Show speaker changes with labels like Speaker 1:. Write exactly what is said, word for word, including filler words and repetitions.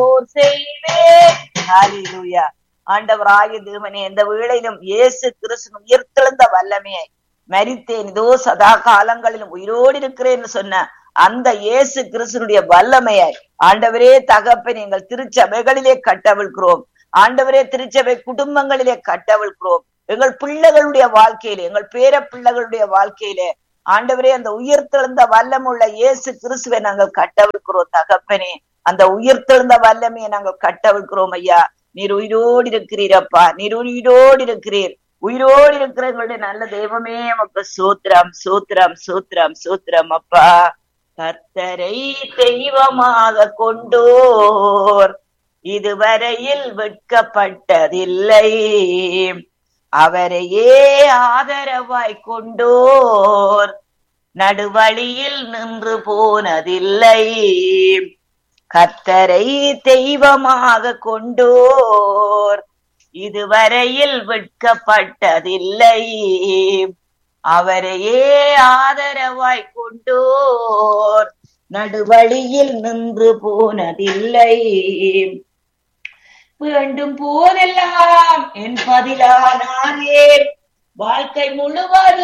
Speaker 1: செய்வேன். ஹல்லேலூயா. ஆண்டவராகிய தேவனே, இந்த வேளையிலும் இயேசு கிறிஸ்து உயிர்த்தெழுந்த வல்லமையை, மரித்தேன் இதோ சதா காலங்களிலும் உயிரோடு இருக்கிறேன் சொன்ன அந்த இயேசு கிறிஸ்துனுடைய வல்லமையை ஆண்டவரே தகப்பன் எங்கள் திருச்சபைகளிலே கட்டவிழ்கிறோம். ஆண்டவரே திருச்சபை குடும்பங்களிலே கட்டவிழ்கிறோம். எங்கள் பிள்ளைகளுடைய வாழ்க்கையிலே, எங்கள் பேர பிள்ளைகளுடைய வாழ்க்கையிலே ஆண்டவரே அந்த உயிர்த்தெழுந்த வல்லமுள்ள இயேசு கிறிஸ்துவை நாங்கள் கட்டவிழ்கிறோம். தகப்பனே, அந்த உயிர்த்தெழுந்த வல்லமையை நாங்கள் கட்டவிழ்கிறோம். ஐயா, நீர் உயிரோடு இருக்கிறீரப்பா, நீர் உயிரோடு இருக்கிறீர். உயிரோடு இருக்கிற எங்களுடைய நல்ல தெய்வமே, நமக்கு சூத்திரம் சூத்திரம் சூத்திரம் சூத்திரம் அப்பா. கர்த்தரை தெய்வமாக கொண்டோர் இதுவரையில் வெட்கப்பட்டதில்லை, அவரையே ஆதரவாய் கொண்டோர் நடுவழியில் நின்று போனதில்லை. கர்த்தரை தெய்வமாக கொண்டோர் இதுவரையில் வெட்கப்பட்டதில்லை, அவரையே ஆதரவாய் கொண்டோர் நடுவழியில் நின்று போனதில்லை. வேண்டும் போதெல்லாம் என் பதிலானாரே, வாழ்க்கை முழுவதும்